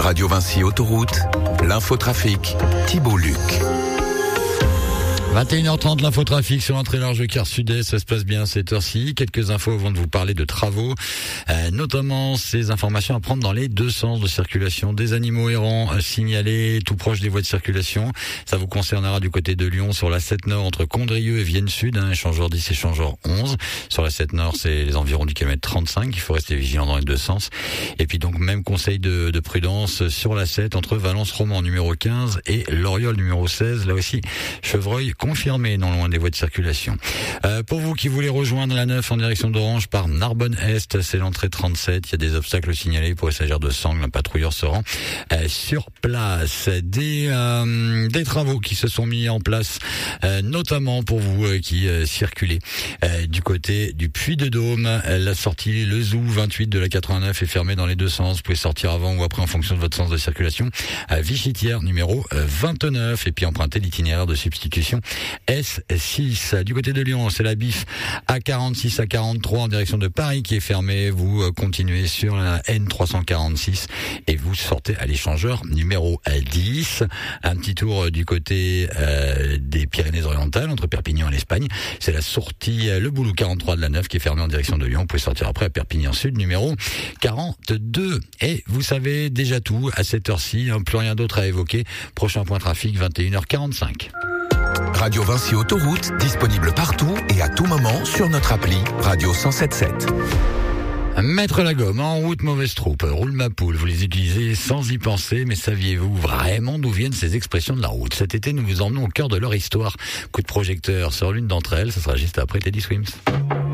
Radio Vinci Autoroute, l'infotrafic, Thibault Luc. 21h30, l'infotrafic sur un très large quart sud-est, ça se passe bien à cette heure-ci. Quelques infos avant de vous parler de travaux, notamment ces informations à prendre dans les deux sens de circulation. Des animaux errants signalés tout proche des voies de circulation. Ça vous concernera du côté de Lyon sur la 7 Nord entre Condrieu et Vienne Sud, échangeur 10, échangeur 11. Sur la 7 Nord, c'est les environs du kilomètre 35. Il faut rester vigilant dans les deux sens. Et puis donc, même conseil de prudence sur la 7 entre Valence-Roman numéro 15 et Loriol numéro 16. Là aussi, Chevreuil confirmé non loin des voies de circulation. Pour vous qui voulez rejoindre la 9 en direction d'Orange par Narbonne-Est, c'est l'entrée 37. Il y a des obstacles signalés pour s'agir de Sangles. Un patrouilleur se rend sur place. Des travaux qui se sont mis en place, notamment pour vous qui circulez du côté du Puy-de-Dôme. La sortie, le Zoo 28 de la 89 est fermée dans les deux sens. Vous pouvez sortir avant ou après en fonction de votre sens de circulation. À Vichy-Thiers, numéro 29. Et puis emprunter l'itinéraire de substitution S6. Du côté de Lyon, c'est la BIF A46 à 43 en direction de Paris qui est fermée. Vous continuez sur la N346 et vous sortez à l'échangeur numéro 10. Un petit tour du côté des Pyrénées-Orientales entre Perpignan et l'Espagne. C'est la sortie Le Boulou 43 de la 9 qui est fermée en direction de Lyon. Vous pouvez sortir après à Perpignan Sud numéro 42. Et vous savez déjà tout à cette heure-ci. Plus rien d'autre à évoquer. Prochain point trafic 21h45. Radio Vinci Autoroute, disponible partout et à tout moment sur notre appli Radio 107.7. Mettre la gomme en route, mauvaise troupe, roule ma poule, vous les utilisez sans y penser, mais saviez-vous vraiment d'où viennent ces expressions de la route? Cet été, nous vous emmenons au cœur de leur histoire. Coup de projecteur sur l'une d'entre elles, ce sera juste après Teddy Swims.